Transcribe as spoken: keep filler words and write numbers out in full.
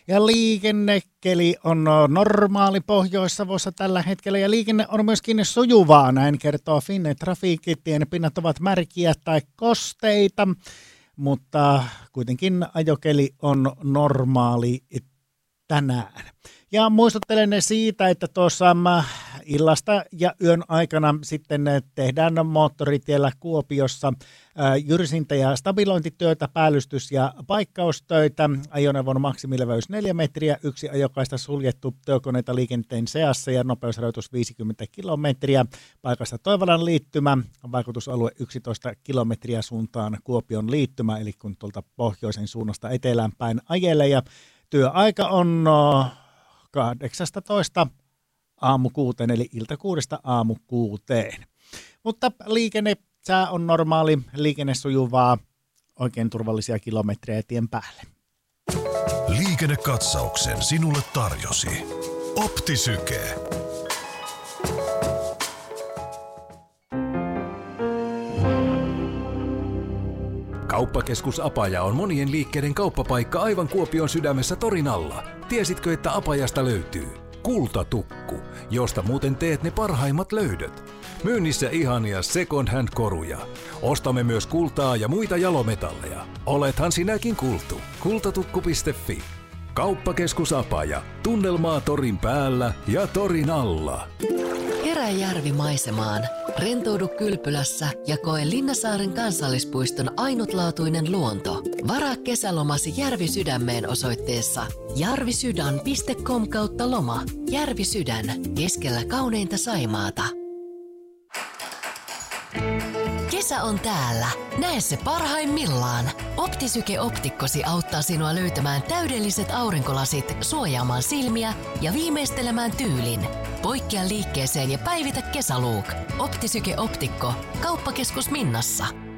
Ja liikennekeli on normaali Pohjois-Savossa tällä hetkellä ja liikenne on myöskin sujuvaa, näin kertoo Finne Trafiikki. Tien pinnat ovat märkiä tai kosteita, mutta kuitenkin ajokeli on normaali tänään. Ja muistuttelen siitä, että tuossa illasta ja yön aikana sitten tehdään moottoritiellä Kuopiossa jyrsintä- ja stabilointityötä, päällystys- ja paikkaustöitä. Ajoneuvon maksimileveys neljä metriä, yksi ajokaista suljettu, työkoneita liikenteen seassa ja nopeusrajoitus viisikymmentä kilometriä. Paikasta Toivolan liittymä, vaikutusalue yksitoista kilometriä suuntaan Kuopion liittymä, eli kun tuolta pohjoisen suunnasta etelään päin ajelee. Ja työaika on kahdeksastatoista aamu kuuteen, eli ilta kuudesta aamu kuuteen. Mutta liikenne, sää on normaali, liikenne sujuvaa, oikein turvallisia kilometrejä tien päälle. Liikennekatsauksen sinulle tarjosi Optisyke. Kauppakeskus Apaja on monien liikkeiden kauppapaikka aivan Kuopion sydämessä torin alla. Tiesitkö, että Apajasta löytyy kultatukku, josta muuten teet ne parhaimmat löydöt? Myynnissä ihania second hand koruja. Ostamme myös kultaa ja muita jalometalleja. Olethan sinäkin kultu. kultatukku piste fi. Kauppakeskus Apaja. Tunnelmaa torin päällä ja torin alla. Herää järvimaisemaan, rentoudu kylpylässä ja koe Linnasaaren kansallispuiston ainutlaatuinen luonto. Varaa kesälomasi Järvisydämeen osoitteessa jarvisydän piste com kautta loma. Järvisydän, keskellä kauneinta Saimaata. Kesä on täällä. Näe se parhaimmillaan. Optisyke Optikkosi auttaa sinua löytämään täydelliset aurinkolasit, suojaamaan silmiä ja viimeistelemään tyylin. Poikkea liikkeeseen ja päivitä kesälook. Optisyke Optikko. Kauppakeskus Minnassa.